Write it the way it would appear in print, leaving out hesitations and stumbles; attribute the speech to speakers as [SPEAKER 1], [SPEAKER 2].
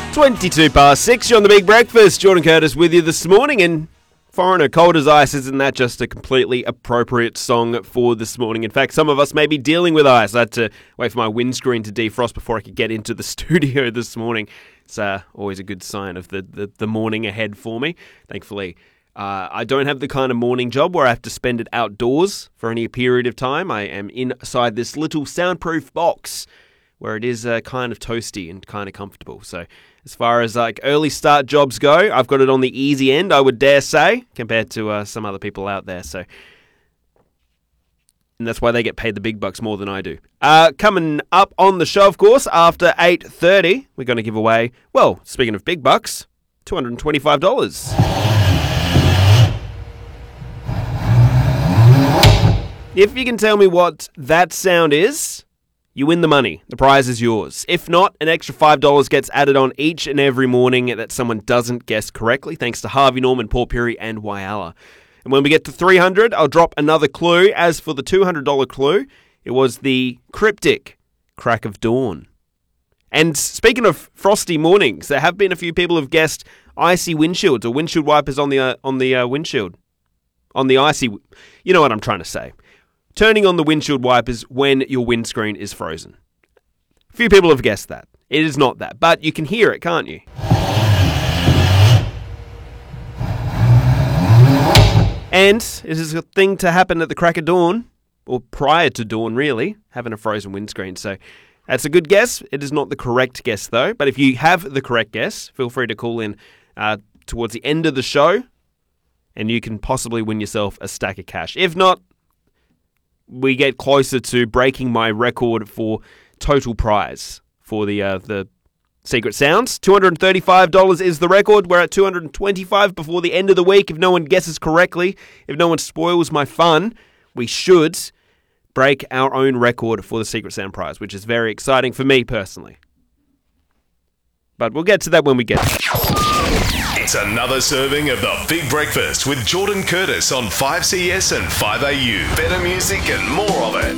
[SPEAKER 1] 22 past 6, you're on the Big Breakfast. Jordan Curtis with you this morning, and Foreigner, Cold as Ice, isn't that just a completely appropriate song for this morning? In fact, some of us may be dealing with ice. I had to wait for my windscreen to defrost before I could get into the studio this morning. It's always a good sign of the morning ahead for me. Thankfully, I don't have the kind of morning job where I have to spend it outdoors for any period of time. I am inside this little soundproof box where it is kind of toasty and kind of comfortable. So as far as like early start jobs go, I've got it on the easy end, I would dare say, compared to some other people out there. So, and that's why they get paid the big bucks more than I do. Coming up on the show, of course, after 8:30, we're going to give away, well, speaking of big bucks, $225. If you can tell me what that sound is, you win the money. The prize is yours. If not, an extra $5 gets added on each and every morning that someone doesn't guess correctly, thanks to Harvey Norman, Port Pirie, and Whyalla. And when we get to 300, I'll drop another clue. As for the $200 clue, it was the cryptic crack of dawn. And speaking of frosty mornings, there have been a few people who have guessed icy windshields or windshield wipers on the windshield. On the icy... You know what I'm trying to say. Turning on the windshield wipers when your windscreen is frozen. A few people have guessed that. It is not that, but you can hear it, can't you? And it is a thing to happen at the crack of dawn, or prior to dawn, really, having a frozen windscreen. So that's a good guess. It is not the correct guess, though. But if you have the correct guess, feel free to call in towards the end of the show, and you can possibly win yourself a stack of cash. If not, we get closer to breaking my record for total prize for the Secret Sounds. $235 is the record. We're at $225 before the end of the week. If no one guesses correctly, if no one spoils my fun, we should break our own record for the Secret Sound prize, which is very exciting for me personally. But we'll get to that when we get there.
[SPEAKER 2] It's another serving of the Big Breakfast with Jordan Curtis on 5CS and 5AU. Better music and more of it.